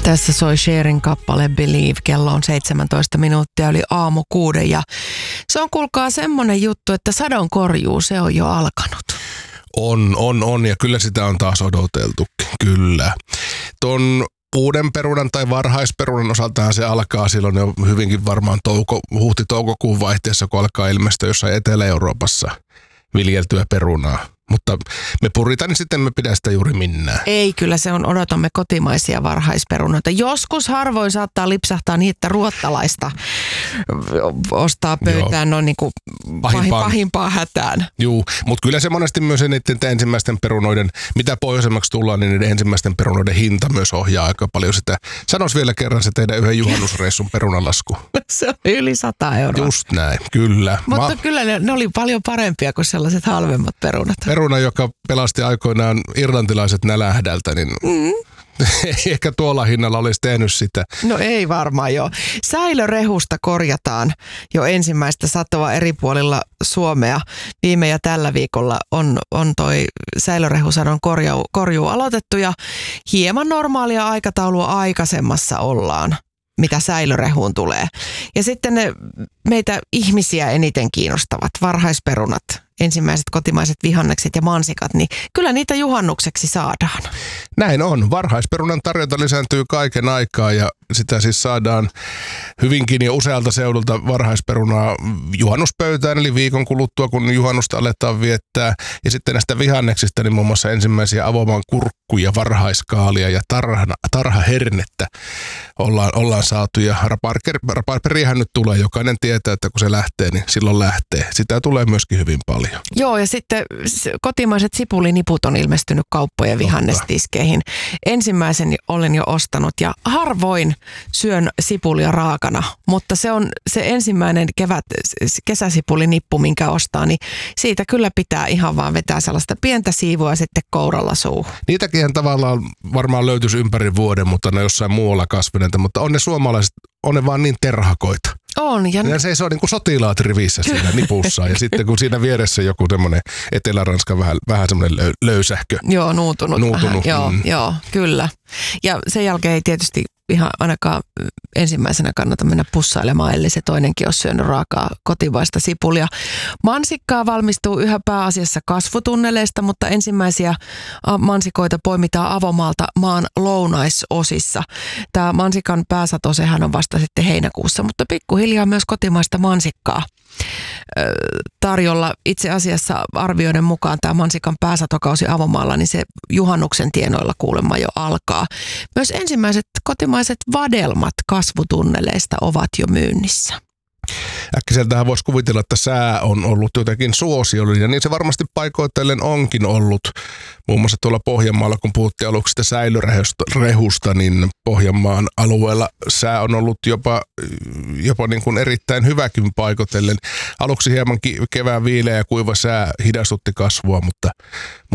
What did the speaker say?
Tässä soi Sherin kappale Believe. Kello on 17 minuuttia yli aamu 6 ja se on kuulkaa semmonen juttu, että sadonkorjuu se on jo alkanut. On ja kyllä sitä on taas odoteltukin, kyllä. Ton uuden perunan tai varhaisperunan osaltahan se alkaa silloin jo hyvinkin varmaan huhti-toukokuun vaihteessa, kun alkaa ilmestyä jossain Etelä-Euroopassa viljeltyä perunaa. Mutta me puritaan, niin sitten me pidä sitä juuri minnään. Ei, kyllä se on, odotamme kotimaisia varhaisperunoita. Joskus harvoin saattaa lipsahtaa niin, että ruottalaista ostaa pöytään no niin kuin pahimpaan hätään. Juu, mutta kyllä se monesti myös niiden ensimmäisten perunoiden, mitä pohjoisemmaksi tullaan, niin niiden ensimmäisten perunoiden hinta myös ohjaa aika paljon sitä. Sanois vielä kerran se teidän yhden juhannusreissun perunalasku. Se on yli 100 euroa. Just näin, kyllä. Mutta kyllä ne oli paljon parempia kuin sellaiset halvemmat perunat. Peruna, joka pelasti aikoinaan irlantilaiset nälähdältä, niin ehkä tuolla hinnalla olisi tehnyt sitä. No ei varmaan joo. Säilörehusta korjataan jo ensimmäistä satoa eri puolilla Suomea. Viime ja tällä viikolla on toi säilörehusadon korjuu aloitettu ja hieman normaalia aikataulua aikaisemmassa ollaan, mitä säilörehuun tulee. Ja sitten ne meitä ihmisiä eniten kiinnostavat varhaisperunat, ensimmäiset kotimaiset vihannekset ja mansikat, niin kyllä niitä juhannukseksi saadaan. Näin on. Varhaisperunan tarjonta lisääntyy kaiken aikaa ja sitä siis saadaan hyvinkin jo usealta seudulta varhaisperunaa juhannuspöytään, eli viikon kuluttua, kun juhannusta aletaan viettää. Ja sitten näistä vihanneksista, niin muun muassa ensimmäisiä avomaan kurkkuja, varhaiskaalia ja tarhahernettä ollaan saatu. Ja raparperiähän nyt tulee. Jokainen tietää, että kun se lähtee, niin silloin lähtee. Sitä tulee myöskin hyvin paljon. Joo, ja sitten kotimaiset sipuliniput on ilmestynyt kauppojen vihannestiskeihin. Ensimmäisen olen jo ostanut ja harvoin syön sipulia raakana, mutta se on se ensimmäinen kesäsipulinippu, minkä ostaa, niin siitä kyllä pitää ihan vaan vetää sellaista pientä siivua sitten kouralla suuhun. Niitäkin tavallaan varmaan löytyisi ympäri vuoden, mutta ne jossain muualla kasvineita, mutta on ne suomalaiset, on ne vaan niin terhakoita. On. Ja se on niin kuin sotilaat rivissä siinä nipussa ja sitten kun siinä vieressä joku semmoinen Etelä-Ranska vähän semmoinen löysähkö. Joo, nuutunut. Vähän. Joo, kyllä. Ja sen jälkeen ei tietysti ihan ainakaan ensimmäisenä kannata mennä pussailemaan, eli se toinenkin on syönyt raakaa kotimaista sipulia. Mansikkaa valmistuu yhä pääasiassa kasvutunneleista, mutta ensimmäisiä mansikoita poimitaan avomaalta maan lounaisosissa. Tämä mansikan pääsato, sehän on vasta sitten heinäkuussa, mutta pikkuhiljaa myös kotimaista mansikkaa tarjolla. Itse asiassa arvioiden mukaan tämä mansikan pääsatokausi avomaalla, niin se juhannuksen tienoilla kuulemma jo alkaa. Myös ensimmäiset kotimaiset vadelmat kasvutunneleista ovat jo myynnissä. Äkkiseltähän voisi kuvitella, että sää on ollut jotenkin suosiollinen, ja niin se varmasti paikoitellen onkin ollut. Muun muassa tuolla Pohjanmaalla, kun puhuttiin aluksi sitä säilörehusta, niin Pohjanmaan alueella sää on ollut jopa niin kuin erittäin hyväkin paikoitellen. Aluksi hieman kevään viileä ja kuiva sää hidastutti kasvua, mutta